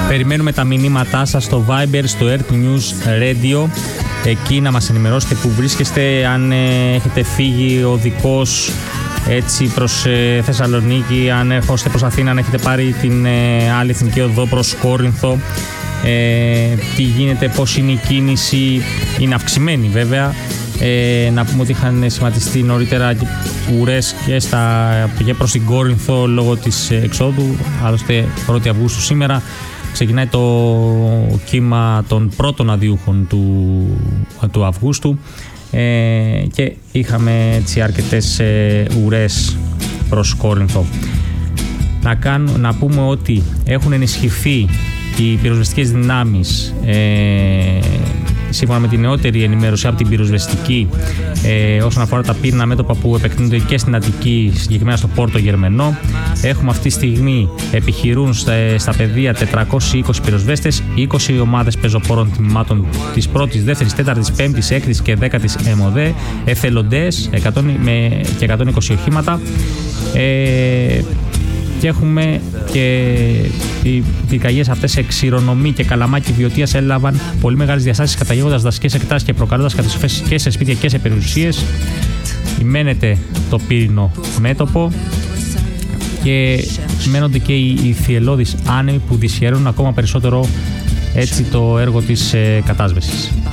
Περιμένουμε τα μηνύματά σας στο Viber, στο Earth News Radio. Εκεί να μας ενημερώσετε που βρίσκεστε, αν έχετε φύγει οδικός έτσι προς Θεσσαλονίκη, αν έρχεστε προς Αθήνα, αν έχετε πάρει την άλλη εθνική οδό προς Κόρινθο, τι γίνεται, πώς είναι η κίνηση, είναι αυξημένη βέβαια. Να πούμε ότι είχαν σχηματιστεί νωρίτερα ουρές και προς την Κόρινθο λόγω της εξόδου, άλλωστε 1η Αυγούστου σήμερα ξεκινάει το κύμα των πρώτων αδιούχων του Αυγούστου και είχαμε έτσι αρκετές ουρές προς Κόρινθο. Να πούμε ότι έχουν ενισχυθεί οι πυροσβεστικές δυνάμεις σύμφωνα με την νεότερη ενημέρωση από την πυροσβεστική όσον αφορά τα πύρνα μέτωπα που επεκτείνονται και στην Αττική, συγκεκριμένα στο Πόρτο Γερμενό. Έχουμε αυτή τη στιγμή, επιχειρούν στα πεδία 420 πυροσβέστες, 20 ομάδες πεζοπόρων τμήματων της 1ης, 2ης, 4ης, 5ης, 6ης και 10ης ΕΜΟΔΕ, εθελοντές και 120 οχήματα. Και έχουμε και οι πυρκαγιές αυτές σε Ξηρονομí και Καλαμάκι Βιωτίας έλαβαν πολύ μεγάλες διαστάσεις, καταγέγοντας δασικές εκτάσεις και προκαλώντας καταστροφές και σε σπίτια και σε περιουσίες. Μένεται το πύρινο μέτωπο και μένονται και οι θυελλώδεις άνεμοι που δυσχεραίνουν ακόμα περισσότερο έτσι το έργο της κατάσβεσης.